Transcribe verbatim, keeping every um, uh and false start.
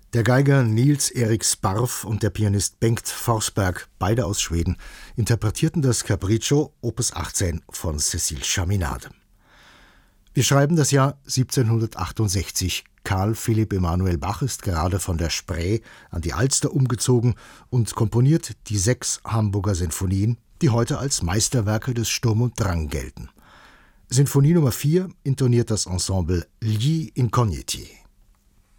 Der Geiger Niels Erik Sparv und der Pianist Bengt Forsberg, beide aus Schweden, interpretierten das Capriccio Opus achtzehn von Cécile Chaminade. Wir schreiben das Jahr siebzehnhundertachtundsechzig. Carl Philipp Emanuel Bach ist gerade von der Spree an die Alster umgezogen und komponiert die sechs Hamburger Sinfonien, die heute als Meisterwerke des Sturm und Drang gelten. Sinfonie Nummer vier intoniert das Ensemble Gli Incogniti.